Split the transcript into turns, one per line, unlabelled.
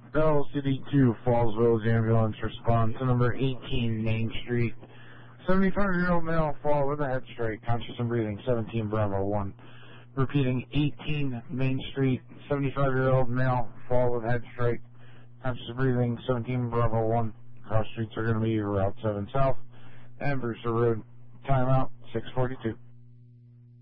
Bell City 2, Falls Village Ambulance, respond to number 18 Main Street. 75-year-old male fall with a head strike, conscious and breathing, 17 Bravo 1. Repeating, 18 Main Street, 75-year-old male fall with head strike, conscious and breathing, 17 Bravo 1. Cross streets are going to be Route 7 South and Brewster Road. Timeout, 6:42.